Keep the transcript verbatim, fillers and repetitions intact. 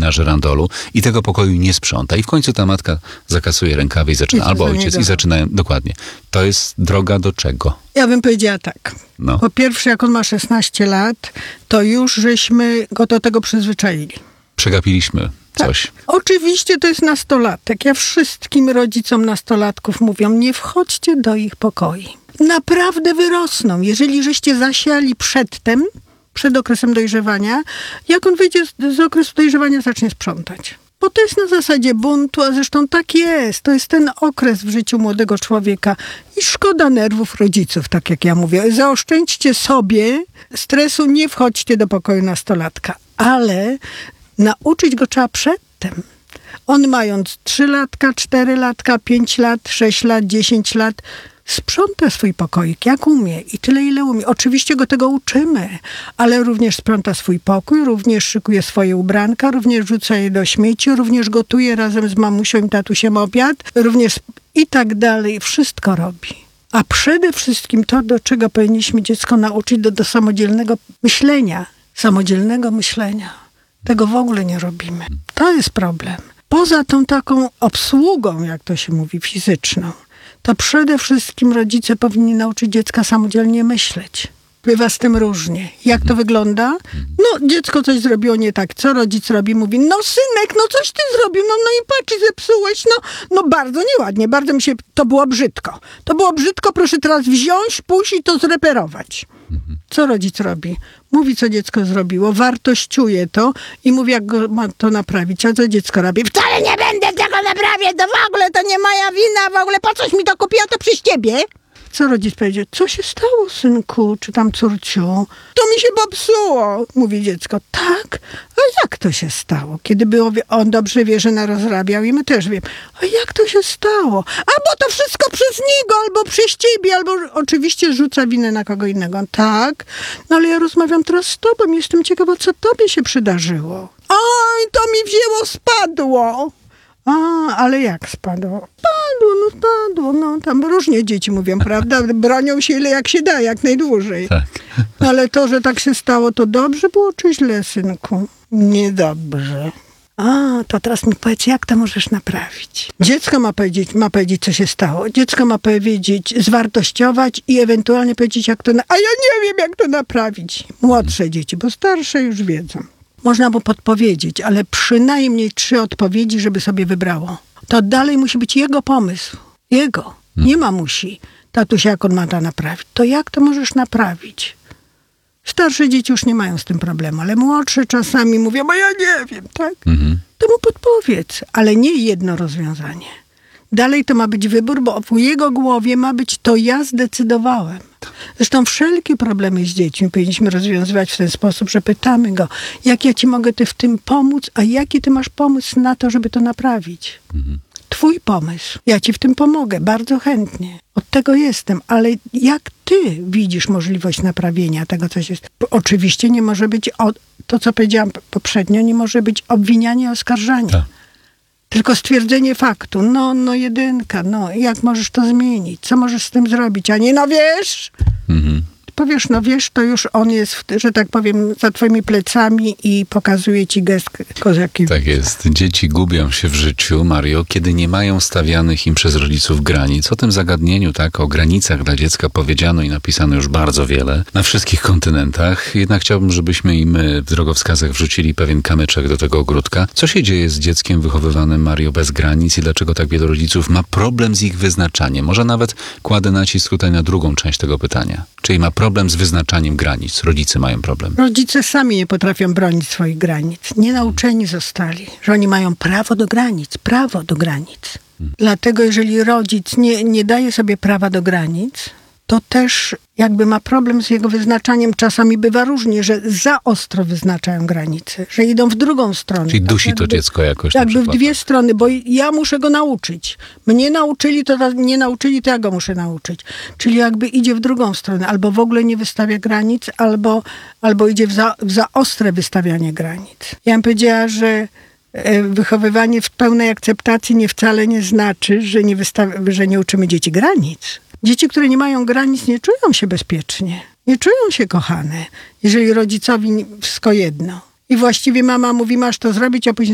na żyrandolu i tego pokoju nie sprząta. I w końcu ta matka zakasuje rękawy i zaczyna, I albo ojciec niego. i zaczynają, dokładnie. To jest droga do czego? Ja bym powiedziała tak. No. Po pierwsze, jak on ma szesnaście lat, to już żeśmy go do tego przyzwyczaili. Przegapiliśmy coś. Tak. Oczywiście to jest nastolatek. Ja wszystkim rodzicom nastolatków mówię, nie wchodźcie do ich pokoi. Naprawdę wyrosną. Jeżeli żeście zasiali przedtem, przed okresem dojrzewania, jak on wyjdzie z, z okresu dojrzewania, zacznie sprzątać. Bo to jest na zasadzie buntu, a zresztą tak jest. To jest ten okres w życiu młodego człowieka. I szkoda nerwów rodziców, tak jak ja mówię. Zaoszczędźcie sobie stresu, nie wchodźcie do pokoju nastolatka. Ale nauczyć go trzeba przedtem. On mając trzy latka, cztery latka, pięć lat, sześć lat, dziesięć lat, sprząta swój pokoik, jak umie i tyle, ile umie. Oczywiście go tego uczymy, ale również sprząta swój pokój, również szykuje swoje ubranka, również wrzuca je do śmieci, również gotuje razem z mamusią i tatusiem obiad, również i tak dalej. Wszystko robi. A przede wszystkim to, do czego powinniśmy dziecko nauczyć, do, do samodzielnego myślenia. Samodzielnego myślenia. Tego w ogóle nie robimy. To jest problem. Poza tą taką obsługą, jak to się mówi, fizyczną, to przede wszystkim rodzice powinni nauczyć dziecka samodzielnie myśleć. Bywa z tym różnie. Jak to wygląda? No, dziecko coś zrobiło nie tak. Co rodzic robi? Mówi, no synek, no coś ty zrobił, no, no i patrz, zepsułeś, no, no bardzo nieładnie, bardzo mi się, to było brzydko. To było brzydko, proszę teraz wziąć, pójść i to zreperować. Co rodzic robi? Mówi, co dziecko zrobiło, wartościuje to i mówi, jak go ma to naprawić. A co dziecko robi? Wcale nie będę tego naprawiać, to w ogóle to nie moja wina, w ogóle po coś mi to kupiła, to przez ciebie. Co rodzic powiedział? Co się stało, synku, czy tam córciu? To mi się popsuło, mówi dziecko. Tak? A jak to się stało? Kiedy było, on dobrze wie, że narozrabiał i my też wiemy. A jak to się stało? Albo to wszystko przez niego, albo przez ciebie, albo oczywiście rzuca winę na kogo innego. Tak? No ale ja rozmawiam teraz z tobą, jestem ciekawa, co tobie się przydarzyło. Oj, to mi wzięło, spadło. A, ale jak spadło? Spadło, no spadło, no tam różnie dzieci mówią, prawda? Bronią się ile jak się da, jak najdłużej. Tak. No, ale to, że tak się stało, to dobrze było czy źle, synku? Niedobrze. A, to teraz mi powiedz, jak to możesz naprawić? Dziecko ma powiedzieć, ma powiedzieć, co się stało. Dziecko ma powiedzieć, zwartościować i ewentualnie powiedzieć, jak to... Na... A ja nie wiem, jak to naprawić. Młodsze dzieci, bo starsze już wiedzą. Można mu podpowiedzieć, ale przynajmniej trzy odpowiedzi, żeby sobie wybrało. To dalej musi być jego pomysł. Jego. Nie mamusi. Tatusia, jak on ma to naprawić. To jak to możesz naprawić? Starsze dzieci już nie mają z tym problemu, ale młodsze czasami mówią, bo ja nie wiem, tak? Mhm. To mu podpowiedz, ale nie jedno rozwiązanie. Dalej to ma być wybór, bo w jego głowie ma być to ja zdecydowałem. Zresztą wszelkie problemy z dziećmi powinniśmy rozwiązywać w ten sposób, że pytamy go, jak ja ci mogę ty w tym pomóc, a jaki ty masz pomysł na to, żeby to naprawić. Mhm. Twój pomysł. Ja ci w tym pomogę, bardzo chętnie. Od tego jestem, ale jak ty widzisz możliwość naprawienia tego, co się... Oczywiście nie może być, to co powiedziałam poprzednio, nie może być obwinianie i oskarżanie. Tak. Tylko stwierdzenie faktu. No, no jedynka, no jak możesz to zmienić? Co możesz z tym zrobić? A nie, no wiesz... Mhm. Powiesz, no wiesz, to już on jest, że tak powiem, za twoimi plecami i pokazuje ci gest kozaki. Tak jest. Dzieci gubią się w życiu, Mario, kiedy nie mają stawianych im przez rodziców granic. O tym zagadnieniu, tak, o granicach dla dziecka powiedziano i napisano już bardzo wiele na wszystkich kontynentach. Jednak chciałbym, żebyśmy i my w drogowskazach wrzucili pewien kamyczek do tego ogródka. Co się dzieje z dzieckiem wychowywanym, Mario, bez granic i dlaczego tak wielu rodziców ma problem z ich wyznaczaniem? Może nawet kładę nacisk tutaj na drugą część tego pytania. Czyli ma problem z wyznaczaniem granic. Rodzice mają problem. Rodzice sami nie potrafią bronić swoich granic. Nie nauczeni zostali, że oni mają prawo do granic. Prawo do granic. Hmm. Dlatego jeżeli rodzic nie, nie daje sobie prawa do granic, to też jakby ma problem z jego wyznaczaniem. Czasami bywa różnie, że za ostro wyznaczają granice, że idą w drugą stronę. Czyli dusi tak, to jakby, dziecko jakoś. Jakby w dwie strony, bo ja muszę go nauczyć. Mnie nauczyli, to nie nauczyli, to ja go muszę nauczyć. Czyli jakby idzie w drugą stronę. Albo w ogóle nie wystawia granic, albo, albo idzie w za, w za ostre wystawianie granic. Ja bym powiedziała, że wychowywanie w pełnej akceptacji nie wcale nie znaczy, że nie, wystaw- że nie uczymy dzieci granic. Dzieci, które nie mają granic, nie czują się bezpiecznie. Nie czują się kochane, jeżeli rodzicowi wszystko jedno. I właściwie mama mówi, masz to zrobić, a później